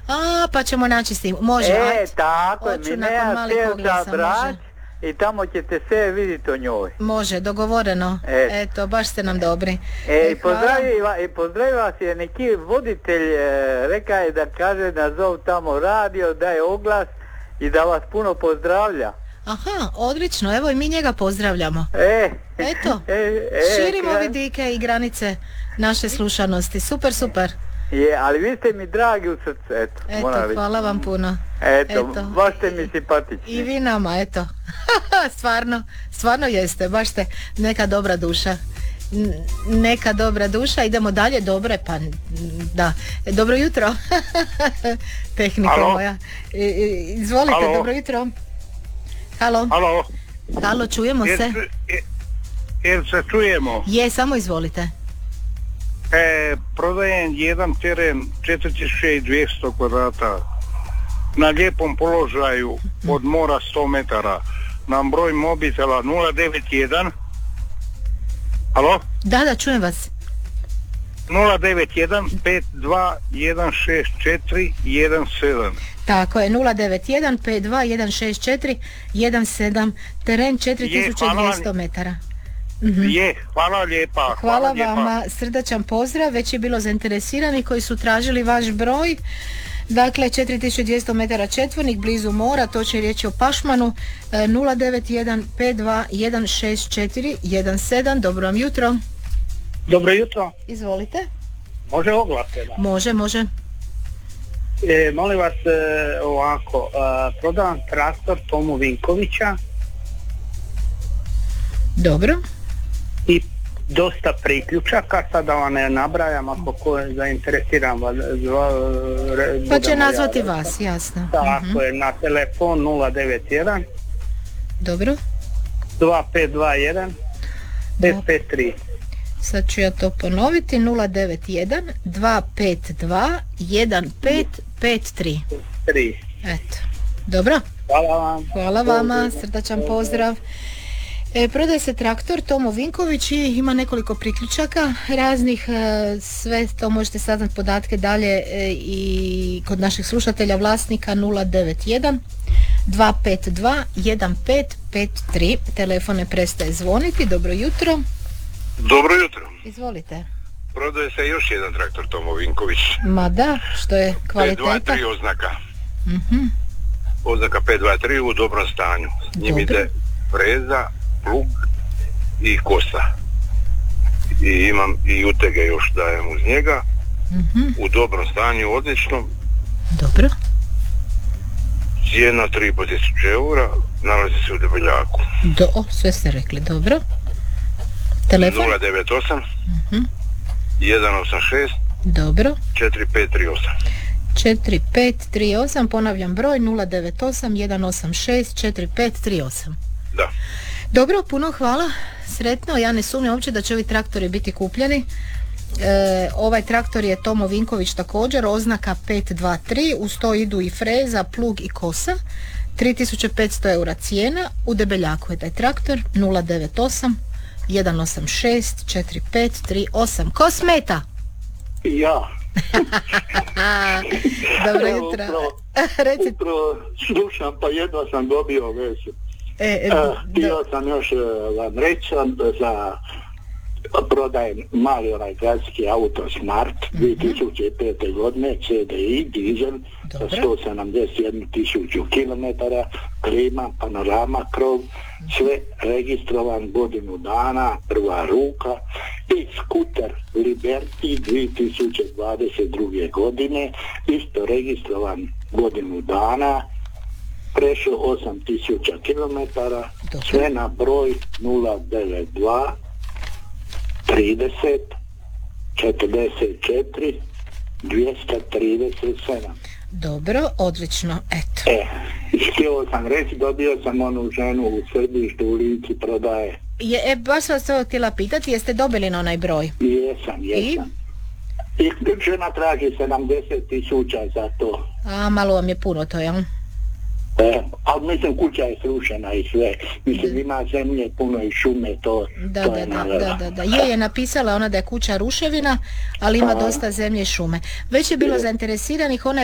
Pa ćemo naći s tim. Može, ajde. Tako je, Hoću nakon malih oglasa, može. I tamo ćete sve vidjeti o njoj. Može, dogovoreno. Eto, baš ste nam dobri. Pozdravi vas je neki voditelj, reka je da kaže da zov tamo radio, daje oglas i da vas puno pozdravlja. Aha, odlično, evo i mi njega pozdravljamo. Eto, širimo vidike i granice naše slušanosti. Super, super. Ali vi ste mi dragi u srcu, eto, hvala vam puno. Eto, baš ste mi simpatični. I vi nama, eto. Stvarno jeste, baš ste neka dobra duša. Neka dobra duša, idemo dalje, dobro, pa da. Dobro jutro. Tehnika moja. Izvolite, dobro jutro. Halo, čujemo se. Jel se čujemo? Je, samo izvolite. Prodajem jedan teren 4200 kvadrata na lijepom položaju od mora 100 metara. Na broj mobitela 091. Halo? Da, čujem vas. 091 52164117. Tako je, 091 52164117, teren 4200 metara. Hvala lijepa. Hvala vama, srdačan pozdrav, već je bilo zainteresirani koji su tražili vaš broj. Dakle, 4200 metara četvornih, blizu mora, točnije riječ je o Pašmanu, 091 52164117. Dobro vam jutro. Dobro jutro. Izvolite. Može oglas? Može. Molim vas ovako, prodavam traktor Tomu Vinkovića. Dobro. I dosta priključaka, sada vam ne nabrajam, ako ko je zainteresiran pa će nazvati vas, jasno. Tako je, na telefon 091 dobro 2521 553. Sad ću ja to ponoviti, 091 252 1553. Eto, dobro? Hvala vama, srdačan pozdrav. Prodaje se traktor Tomo Vinković i ima nekoliko priključaka raznih, sve to možete saznati podatke dalje i kod naših slušatelja vlasnika 091 252 1553. Telefon ne prestaje zvoniti. Dobro jutro. Dobro jutro. Izvolite. Prodaje se još jedan traktor Tomo Vinković. Ma da, što je kvaliteta? 523 oznaka. Oznaka 523 u dobrom stanju. S njim ide freza, plug i kosa. I imam i utege još dajem uz njega. U dobrom stanju, odlično. Dobro. Cijena 3.500 eura, nalazi se u Debeljaku. Sve ste rekli, dobro. Telefon? 098 186 dobro 4538. 4538, ponavljam broj 098 186 4538. Da. Dobro, puno hvala, sretno, ja ne sumnjam uopće da će ovi traktori biti kupljeni. Ovaj traktor je Tomo Vinković također, oznaka 523, uz to idu i freza, plug i kosa. 3500 eura cijena, u Debeljaku je taj traktor, 098 186 4538. Ko smeta? Ja. Dobro jutro. Upravo slušam, pa jedva sam dobio vezu. Htio sam još vam reći za prodajem mali onaj gradski auto Smart 2005. godine, CDI, dizel, za 171.000 km, klima, panorama, krov, sve registrovan godinu dana, prva ruka, i skuter Liberty 2022. godine, isto registrovan godinu dana, prešao 8.000 km, sve na broj 092 30 44 237. Dobro, odlično, eto. Htio sam reći, dobio sam onu ženu u Srbiji što u Lici prodaje. Baš vas to htjela pitati, jeste dobili na onaj broj? Jesam. I žena traži 70.000 za to. Malo vam je puno to, jel? Ali mislim kuća je srušena i sve. Mislim ima zemlje puno i šume, to je navela. Da. Je napisala ona da je kuća ruševina, ali ima dosta zemlje i šume. Već je bilo zainteresiranih, ona je